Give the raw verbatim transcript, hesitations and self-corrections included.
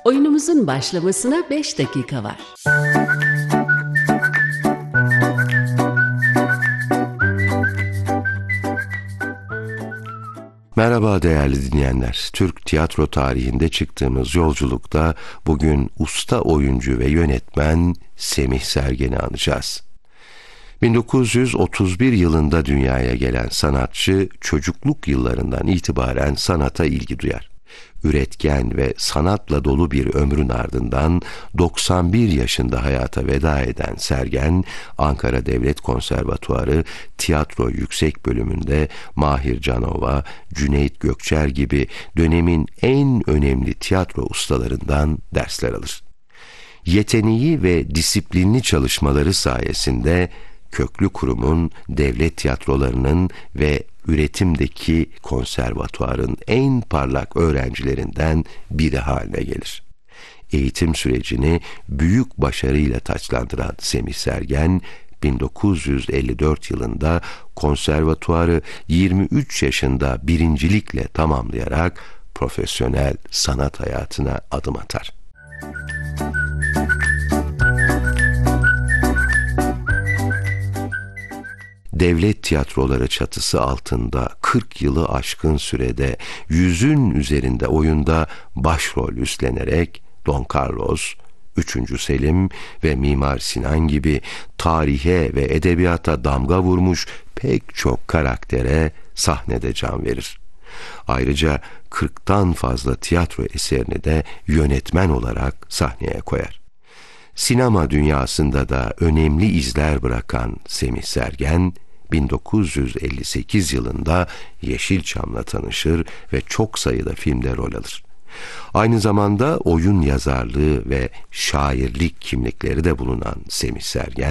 Oyunumuzun başlamasına beş dakika var. Merhaba değerli dinleyenler. Türk tiyatro tarihinde çıktığımız yolculukta bugün usta oyuncu ve yönetmen Semih Sergen'i anacağız. bin dokuz yüz otuz bir yılında dünyaya gelen sanatçı çocukluk yıllarından itibaren sanata ilgi duyar. Üretken ve sanatla dolu bir ömrün ardından doksan bir yaşında hayata veda eden Sergen, Ankara Devlet Konservatuarı Tiyatro Yüksek Bölümünde Mahir Canova, Cüneyt Gökçer gibi dönemin en önemli tiyatro ustalarından dersler alır. Yeteneği ve disiplinli çalışmaları sayesinde köklü kurumun, devlet tiyatrolarının ve üretimdeki konservatuarın en parlak öğrencilerinden biri haline gelir. Eğitim sürecini büyük başarıyla taçlandıran Semih Sergen, bin dokuz yüz elli dört yılında konservatuarı yirmi üç yaşında birincilikle tamamlayarak profesyonel sanat hayatına adım atar. Devlet tiyatroları çatısı altında kırk yılı aşkın sürede yüzün üzerinde oyunda başrol üstlenerek Don Carlos, Üçüncü Selim ve Mimar Sinan gibi tarihe ve edebiyata damga vurmuş pek çok karaktere sahnede can verir. Ayrıca kırktan fazla tiyatro eserini de yönetmen olarak sahneye koyar. Sinema dünyasında da önemli izler bırakan Semih Sergen, bin dokuz yüz elli sekiz yılında Yeşilçam'la tanışır ve çok sayıda filmde rol alır. Aynı zamanda oyun yazarlığı ve şairlik kimlikleri de bulunan Semih Sergen,